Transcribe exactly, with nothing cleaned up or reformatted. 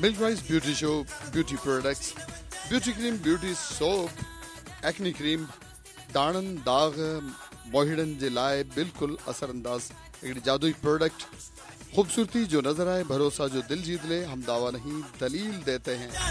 Milk rice beauty show, beauty products, beauty cream, beauty soap, acne cream, दाणन दाग मोहिड़न जे लाए बिल्कुल असरअंदाज एक जादुई प्रोडक्ट, खूबसूरती जो नजर आए, भरोसा जो दिल जीत ले। हम दावा नहीं दलील देते हैं।